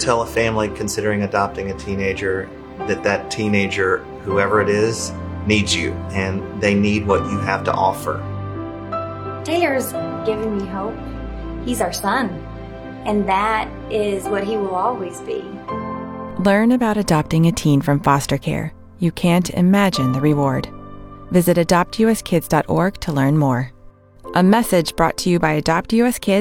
tell a family considering adopting a teenager that teenager, whoever it is, needs you, and they need what you have to offer. Taylor's given me hope. He's our son, and that is what he will always be. Learn about adopting a teen from foster care. You can't imagine the reward. Visit adoptuskids.org to learn more. A message brought to you by Adopt US Kids